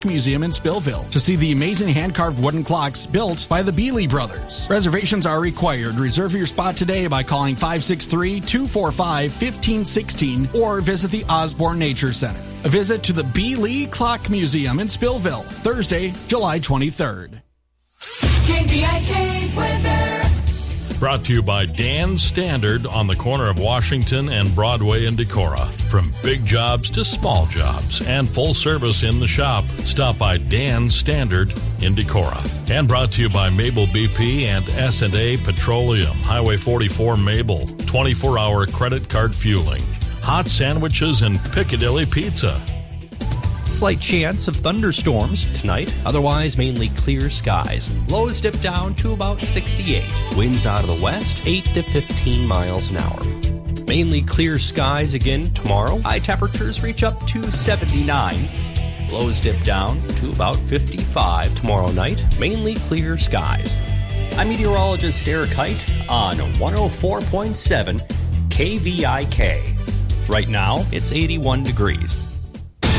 Museum in Spillville to see the amazing hand-carved wooden clocks built by the Beeley brothers. Reservations are required. Reserve your spot today by calling 563-245-1516 or visit the Osborne Nature Center. A visit to the Beeley Clock Museum in Spillville, Thursday, July 23rd. KVIK weather. Brought to you by Dan's Standard on the corner of Washington and Broadway in Decorah. From big jobs to small jobs and full service in the shop, stop by Dan's Standard in Decorah. And brought to you by Mabel BP and S&A Petroleum, Highway 44 Mabel, 24-hour credit card fueling, hot sandwiches, and Piccadilly Pizza. Slight chance of thunderstorms tonight, otherwise mainly clear skies. Lows dip down to about 68. Winds out of the west, 8 to 15 miles an hour. Mainly clear skies again tomorrow. High temperatures reach up to 79. Lows dip down to about 55 tomorrow night. Mainly clear skies. I'm meteorologist Derek Height on 104.7 KVIK. Right now, it's 81 degrees.